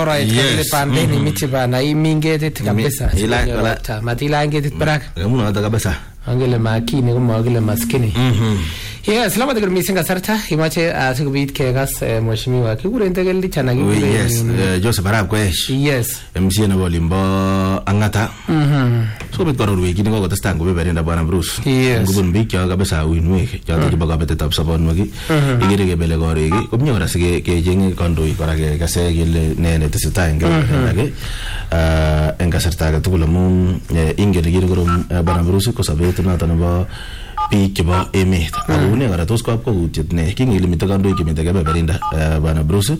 Alright, kile pande ni miti bana imingetit kabisa. Matila ngetit barak. Muna hata kabisa. Angele makini kuma angele maskini. Yes, lama tagal missing kasarta imache asikubit kegas mheshimiwa kiguren tegel lichana kiguren. Yes, Joseph Arap Koech. Yes. MC na Bolimbo Angata. So bit koror wiki niko kotestan ko beberenda bwana Bruce. Yes. Ngubun bik ya kabisa uinwek. Ya to kibaga betetap sabonwek. Igere ke bele goregi. Komnyo ora sige ke jenge kondoi kora ke kase gele ne tesetai ngeke. En kasarta ga tugul amun ingele gire korom bwana Bruce ko sabet noto nebo biik chebo emet ako ne kora tos kop kokutiet ne kingili mitakandoik chemite kebeberinda bwana Bruce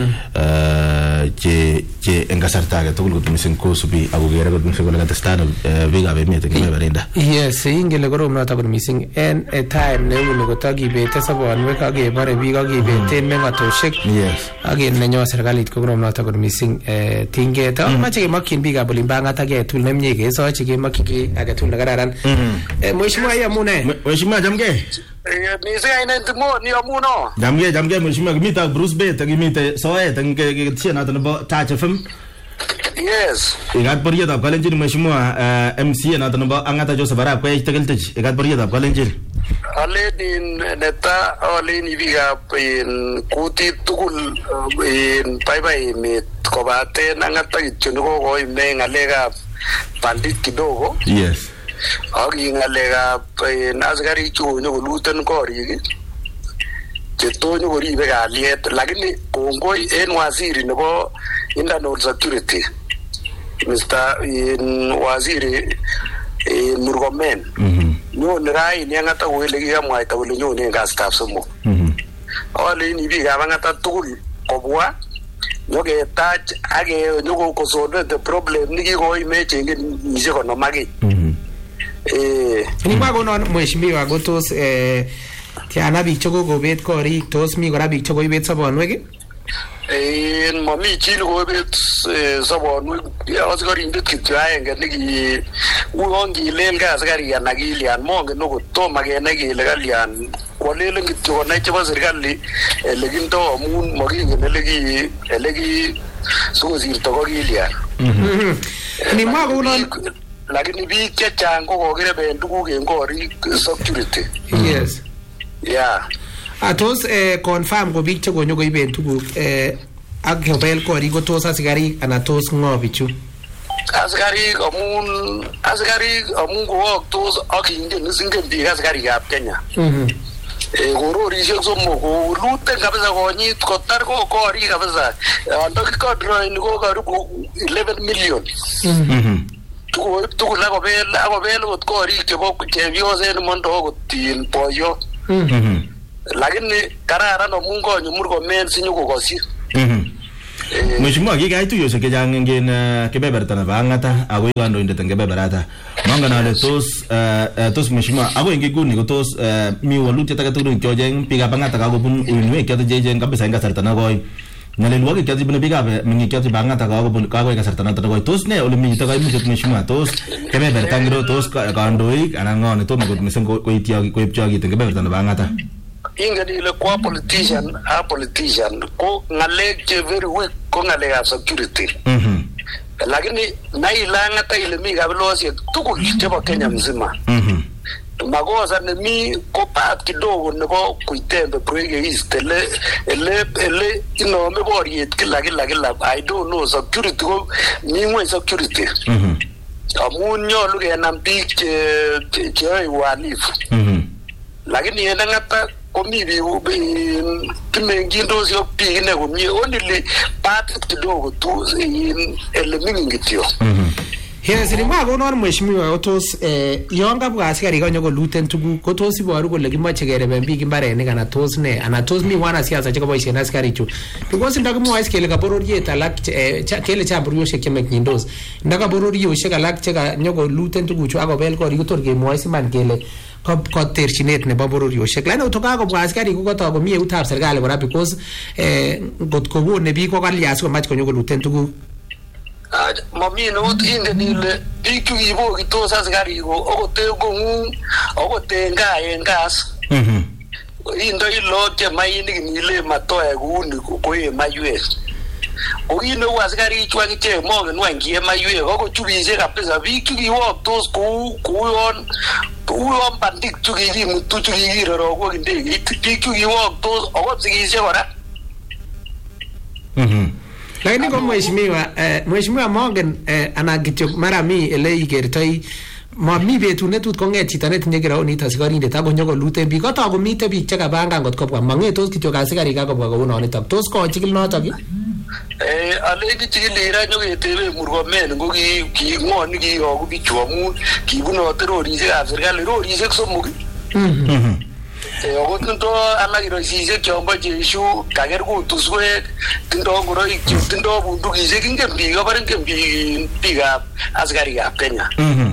che en kasarta age tugul kot mising kosubi ako kere kot mising kole katestan biikab emet kebeberinda. Yes, ingele korom noto kot mising en time ne uni kotokibete sobonwek ak kebore biik ak kibeten meng'otoshek. Yes. Ak nenyo serikalit ko korom noto kot mising tinget amache kemokyin biikab Olimbo Ang'ata agetugul nemie kesochi kemokyin ki agetugul nekararan. Mheshimiwa yamune. Mheshimiwa jamge. Misi aina ntimo ni amuno. Jamge mheshimiwa kimita Bruce Bet kimite soet ang ketiena nato nebo Touch FM. Yes. Igat boriyetab kalenjin mheshimiwa MC nato nebo Ang'ata Joseph Arap Koech tegeltech igat boriyetab kalenjin. Aleni neta aleni biikab kutit tugul baibai emet kobaten Ang'ata kityo nekokoime ng'alekab pandit kidogo. Yes. Ak ng'alekab askarik chekonyo koluten korik chetonyo koribe kalyet, lakini kongoi en waziri nebo internal security Mr. Waziri Murkomen nyone raini Ang'ata kole kikamwaita kole nyone en kasitab somok. Aleni biikab Ang'ata tugul kobwa nyoketach ak nyokosolve the problem nikikoime chengen kenyisiek 50. Ni kwa konon mheshimiwa ko tos tiana biik chekokobet korik tos mi kora biik chekoibet sobonwek? Mami chi nekobet sobonwek, asikarindet kityo aenge neki uon kilel ka asikarik anan kilyan mongen okot tomo kenai kele kalyan kwalelen kityo konai chebo serikali elekindo amun makingen eleki sikosirto ko kilyan. Ni mwa konon lakini biik chechang ko kokireben tuguk en korik security. Yes. Yeah. Tos confirm ko biik chekonyo koiben tuguk ak kobel korik ko tos asikarik anan tos ng'o bichu? Asikarik amun kowoktos ak ingen biik asikarikab Kenya. Kororishek somok koluten kabisa konyit kotar ko korik kabisa. Andakikadroini ko karibu 11 million. Tugul akobel kot korik chebo chepyoset mondo kotin boyo. Lakini kararan amun konyo Murkomen sinyokokosyi. Mheshimiwa kikait tuyoshek chechang en kebeberta nebo Ang'ata ako kandoindet en kebeberata. Mangen ale tos mheshimiwa ako en nguni ko tos mi walutiet age tugul kyocheng biikab Ang'ata kakobun uinwek choto cheechen kabisa en kasarta nekoi. Nyalilwogik choto chebune biikab meng'ik chebo Ang'ata kakoi kasarta noto nekoi. Tos ne ole mito kaimutyet mheshimiwa? Tos kebeberta ngiro, tos kandoik anan ng'o netomo kot mising koib chokit en kebeberta nebo Ang'ata? Ingen ile kwa politician ko ng'alek che very weak ko ng'alekab security. Lakini naile Ang'ata ile mi kabilosiek tugul chebo Kenya mzima. Makosa nemi ko part kidogo nebo Kuitembe Bwege East ele inome boriet kila I don't know security ko mi ng'weny security. Amun nyolu kenam biik cheyoe uhalifu. Lakini en Ang'ata komi biik kimengindos yok biik ine komie only part kidogo tu ele mingin kityo. Yes, ni mwa konon mheshimiwa ko tos yon kabwa askarik konyo koluten tuguk ko tos iboru kole kimoche kereben biik mbarenik anan tos ne anan tos mi wanasiasa chekoboisien askarichu because ndakimwoe kele kabororiet alak kele cha bororiosiek chemeknyindos ndakabororiosiek alak chekanyo koluten tuguchu akobel korik kotor kemwoe siman kele koterchinet nebo bororiosiek lakini utokakobwa askarik ko kotok komi eutab serikali kora because ngot kokone biik ko kalya sikomach konyo koluten tuguk. Mami not ingen ile biik chu kibokitos asikarik ko okote kong'ung okote en gas. Indoi lok chemainik ile matoe kouni koe maiwek. Ogine u askari chwa kiche mogen wangie maywe ko chubise kabisa biik chukiwoktos kuyon bandik chukimutu chukikiroro ndegeit biik chukiwoktos akot sikishe kora. Lakini kwa mheshimiwa mongen ana kityo mara mi ele ikertoi mami betut netut kong'et chito netinye kiraonit asikarindet ak konyokoluten biik kotoku mite biik chekapangan kot kobwa mang'etos kityo asikarik akobwa kounonitok tos kochikil notok aleki chikilira nyoketebe Murkomen ngo king'o nikiyoku bichu amun kibunote rorisiekab serikali rorisiek 3 akot tindoo alak kirosisiek chombo Jesu kaker kutuswek tindoo ngoroik tindoo bundukisiek ingen biik abar ingen biikab asikarikab Kenya.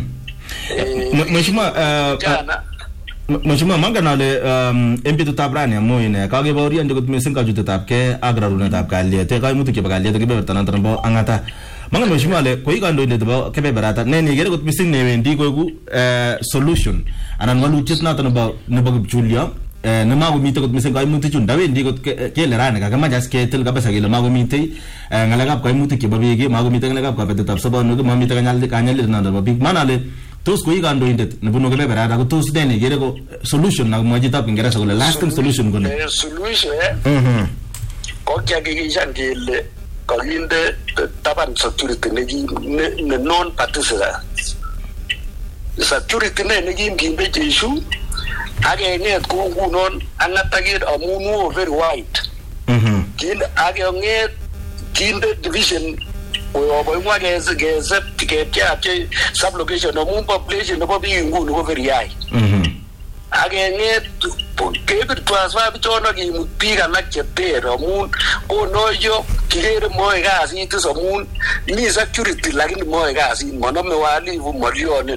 Mheshimiwa mangen ale en betutab rani amu ine kakebaorian kot mising kachutetab ke ak rarunetab kalyet kaimutik chebo kalyet kebeberta noton nebo Ang'ata. Mangen mheshimiwa ale koi kandoindet nebo kebeberata ne nikere kot mising newendi koiku solution anan walutiet noton nebo kipchulyo nemakomite kot mising kaimutik chun ndawendi kot kele rani kakimach as ketil kabisa kele makomite ng'alekab kaimutik chebo biik makomite ng'alekab kabetetab sobonwek mamite kanyalit noton nebo biik manale tos koi kandoindet nebunu kebeberata ko tos ne nikere ko solution na kumwa chitab Kiingereza kole lasting solution kole solution ko kiakikishan kele kakinde taban security ne non participant security ne kimkinde Jesu akeng'et kou ngunon Ang'ata kid amun wo very wide akeng'et kinde division oyoboimwa kesep kepcheapche sublocation amun population nebo biik nguni ko very high akeng'et kebir transfer bichono kimut biik alak cheter amun konoyo kikere moe kasit amun mi security lakini moe kasit manome walifu malionin.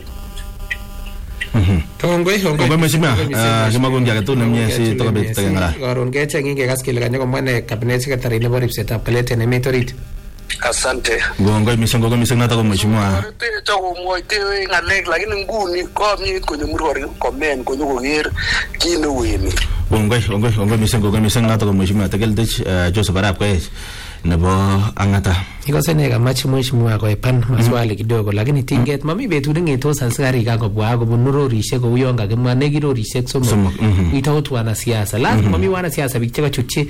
Kongoi mheshimiwa kimagon age tugul nemie si tokobet ng'ala karon kecheng kekas kele kanyokomwa ne cabinet secretary nebo ripsetab kalyet en emet orit. Asante. Gongoi mising noto ko mheshimiwa. Komwoite ng'alek lakini nguni komnyit konyo Murkomen konyo koker kit neu emet. Gongoi mising noto ko mheshimiwa Tegeldech Joseph Arap Koech nebo Ang'ata. Ikose ne kamach mheshimiwa koepan maswali kidogo lakini tinget mami betut ng'etos asikarik akobwa akobun rorisiek kou yon kakimwa neki rorisiek 3 itot wanasiasa lazima mami wanasiasa biik chekachutchi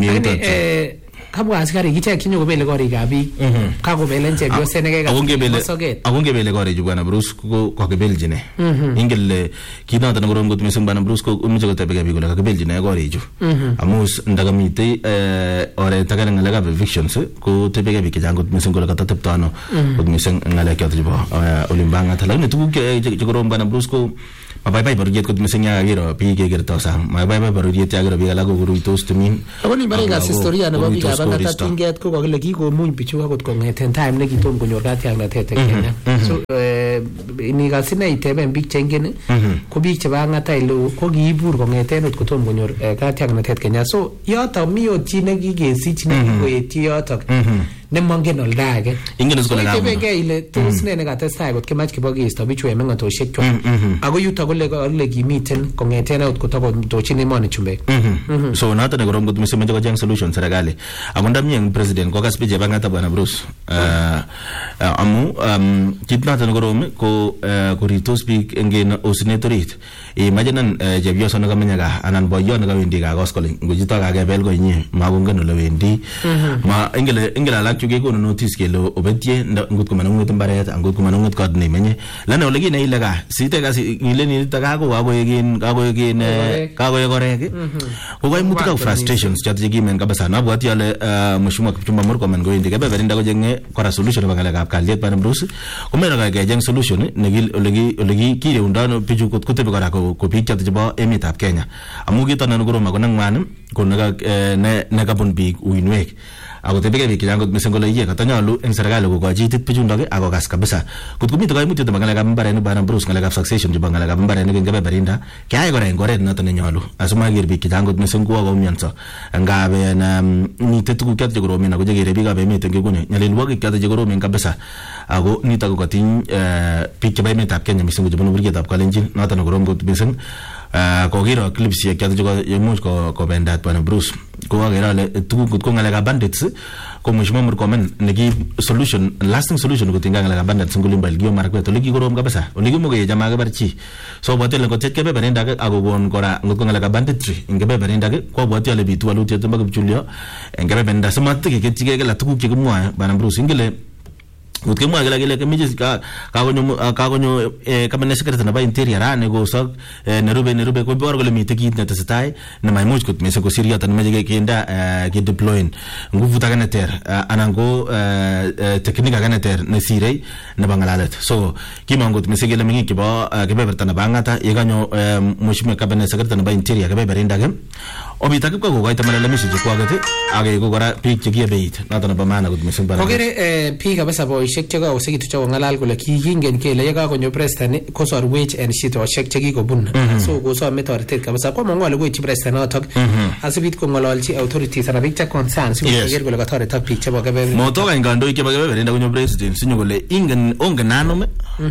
kabwa askari kichek chinyo kobele korikab biik kakobelen chepyoset nekekasoket ako ngebele korichu bwana Bruce ko kakibeljine ingele kit noton nekorom kot mising bwana Bruce ko imuche kotebege biik kole kakibeljine korichu amu ndakamitei oret age ng'alekab evictions ko tebege biik chechang kot mising kole katatepto ano kot mising ng'alek choto chebo olimbo Ang'ata lakini tuguk chekorom bwana Bruce ko mabaibai bororiet kot mising yakakiro biik kekerto sang mabaibai bororiet yakakiro biik alak kokuruitos tumin ako ni barikas historia nebo biikab Ang'ata tinget ko kakile kikomuny bichu akot kong'eten time nekitom konyor katiaknatet en Kenya so inikas ine iteben biik cheingen ko biik chebo Ang'ata eleo ko kiibur kong'eten ot kotom konyor katiaknatet Kenya so yoto mi ot chi nekikesich nekikoetyi yotok nemongen olda age itebenge ile tos ne nekatestai kot kimach kibo keisto bichu en meng'otosiek chwa ako yuto kole kimiten kong'eten ot kotokotochin emoni chumbek so noto nekorom kot mising meche kocheng solution serikali ako ndamie eng president kokas biik chebo Ang'ata bwana Bruce amu kit noto nekorom ko korirtos biik eng osinet orit imaginan chepyoso nekamenya gaa anan boiyot nekawendi gaa koskoling ngochito kakebel koinyi makongen ole wendi ma ingele alak chu kekonu notice kele obetie ngot komanung'et mbaret ngot komanung'et kot nemenye lane ole kine ile gaa site kasi ile nito kako kakoek korek ko kaimutik ak frustrations choto chekimen kabisa nabwati ale mheshimiwa Kipchumba Murkomen kowendi kebeberinda kochenge kora solution nebo ng'alekab kalyet bwana Bruce komeno kecheng solution ole kireundo bichu kotebi kora ko biik choto chebo emetab Kenya amu kito nekorom ako nengwan ko nekabun biik uinwek ako tebege biik chechang kot mising kole iye katanyolu eng serikali kokochi itit bichundok akokas kabisa kot komite kaimutiet nebo ng'alekab mbarenik bwana Bruce ng'alekab succession chebo ng'alekab mbarenik eng kebeberinda keyai kora eng oret noto nenyolu asimaker biik chechang kot mising kokaumionso ngap mite tuguk choto chekoromen ako chekere biikab emet eng nguni nyalilwogik choto chekoromen kabisa ako nito kokatiny biik chebo emetab Kenya mising ko chebunu burgetab Kalenjin noto nekorom kot mising kokiro clips choto yemuch kobendat bwana Bruce ko agera le tuguk ko ngale ka bandits ko mheshimiwa Murkomen neki solution lasting solution ko tinga ngale ka bandits ngulimba ligio marakwet ligi korom kabisa oligi mo ke jama ga barchi so botel ko tetke be berenda ga agogon kora ngutko ngale ka banditry ingebe berenda ga ko boti ale bitu alu tetke mbag chulio ngebe benda samat ke ketike la tuguk che kumwa bwana Bruce ingele utkemwa gele kemije ka gonyo kamene secretary na ba interior ane go sok nerube ko bor gole mite kit net setai na mai much kut mese ko siria tan meje kenda ke deploying nguvu ta ganeter anango teknika ganeter ne sirei na bangalalet so kimangut mese gele mingi kibo ke bebertana bangata yeganyo mushime kamene secretary na ba interior ke beberenda gem obita ke ko gaita mara lemisi ko agate age ko gora pik che giebeit natana ba mana gut mese bara ogere pik abasa boy shek chega usikitu cho ngalal kole kigingen kele yega konyo president ko sor wage and shit o shek chegi ko bun so go so metortet kabisa ko mongole go chi president otok asibit ko ngololchi authorities ana big concern si yeger kole katore tak pik chebo gabe moto ga ngando ke ba gabe nda konyo president sinyo kole ingen ongenano me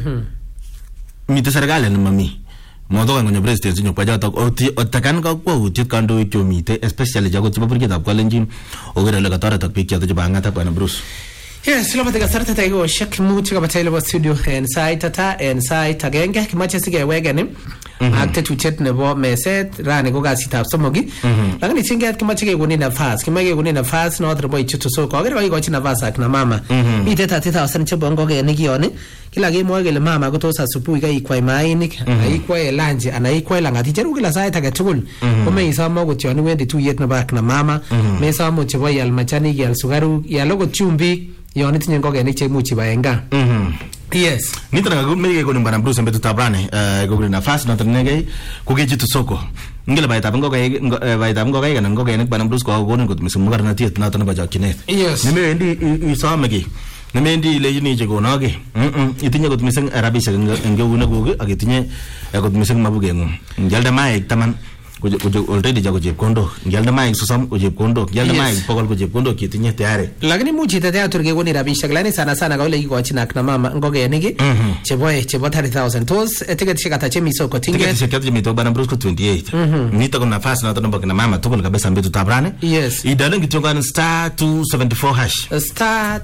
mite serikali na mami moto ga konyo president sinyo kwa jato otakan ka kwa utit kando ichomite especially jago chibo burget ab kalenjin ogere le katore tak pik chato jaba ngata bwana Bruce. Yes, laba taga sarta tayo shek much ka batay laba studio and site agenge kimache sige wegene akte tuchet nebo meset rane go gasi tap somogi lakini chinget kimache ke guni nafas kimage guni nafas no other boy chutu so ko agere ko china nafas ak na mama ite 30,000 chebongo ge nigione kila ge mo gele mama go tosa supu ga ikwai mainik ikwai lanje ana ikwai langati jeru kila site aga tukul ko me isamo go tioni wendi tu yet na bak na mama me samo chebo yal machani yal sugaru yal logo chumbi yoni tinye ngogeni che muchi baenga yes nitana go mege go nimbana Bruce mbetu tabrane go green nafasi na tanege ko geji tu soko ngile baita ngoga kana ngogeni bana Bruce ko go ngo misumugar na tiet na tanaba jakine yes nime ndi isamegi nime ndi ile yini je go nage itinye go miseng arabisha ngewuna go agitinye go miseng mabuge ngalda mai taman already jago jeb kondo ngalda mai susam ko jeb kondo ngalda mai pogol ko jeb kondo kitinye tayari lakini muchi tete turge goni rabisha glani sana gaule iko china na mama ngoge nigi chebo 30,000 tos ticket shikata chemi soko tinge ticket shikata chemi to bana Bruce ko 28 nita kuna nafasi na tono bakina mama tukul kabisa mbetu tabrane yes idalen kitonga star 274 hash star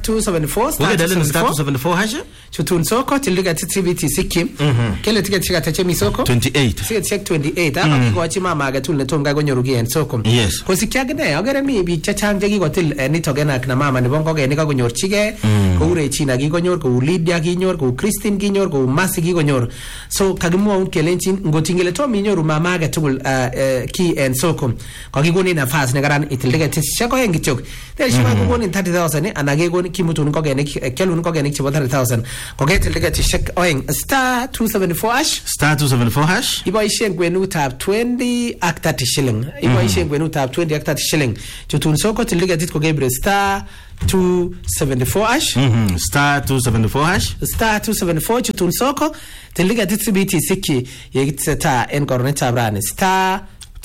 274 hash chutun soko tiliga TTBT sikim kele ticket shikata chemi soko 28 ticket check 28 ko chima magatul ne tonga gonyorugi en soko yes ko sikyagene agere mi bi chachang jegi gotil nitogena na mama ne bongo ge ne ka gonyorchige ko ure china gi gonyor ko Lydia gi nyor ko Christine gi nyor ko Masi gi gonyor so kagimo un kelenchin ngotingele to mi nyoru mama ga tugul ki en soko ko gi goni na fas ne garan itilege tishako hengi chok te shima ko goni 30,000 anage goni kimutun ko ge ne kelun ko ge ne chibo 30,000 ko ge itilege tishak oeng star 274 hash ibo ishen gwenu tab 20 ak 30 shilling ibo ishen gwenu tab 20 ak 30 shilling chutun soko tiliga tit ko gebre star 274 hash star 274 hash star 274 chutun soko tiliga tit CBT siki yegitseta en corneta brane star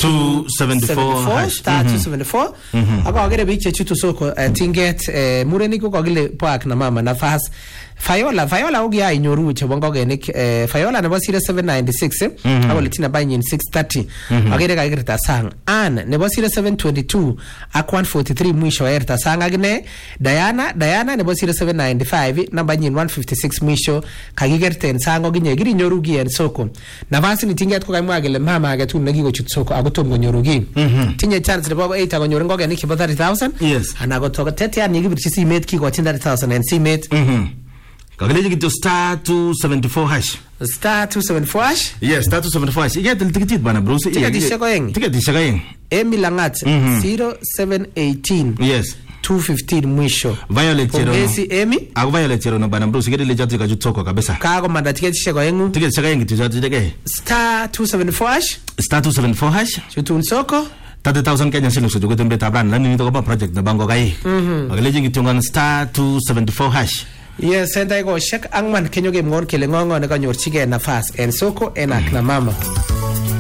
274 hash star 274 aka agere biche chutu soko tinget mureni ko kagile park na mama nafas Fayola ugi ya inyoru chebongo genik Fayola nebo 0796 awali tina banyin 630 agere ka igirta sang an nebo 0722 ak 143 mwisho erta sang agne Diana nebo 0795 namba nyin 156 mwisho kagigerte sango ginye giri nyoru gi en soko nafasi ni tinget ko kaimwa gele mama agetu nagigo chut soko agotom go nyoru gi tinye chance nebo 8 go nyoru ngoge niki 30,000 yes anago to tete ya nigi bitisi met ki go 30,000 and si met kageleji kito star 274 hash star 274 hash yes star 274 hash igete ticket bana Bruce ticket shakaeng Emi Langat 0718 yes 215 mwisho Violet Chero Pongezi Emi ako Violet Chero no bana Bruce igete lejatika kajutoko kabisa kago manda ticket shakaeng tijatike star 274 hash star 274 hash chutun soko 30,000 Kenyan shillings so jogote mbeta brand nani nito kwa project na bango kai ageleji kitunga star 274 hash yes and I go shek angman kenyo ge ngor kele ngongo ne kanyorchige nafas en soko en ak na mama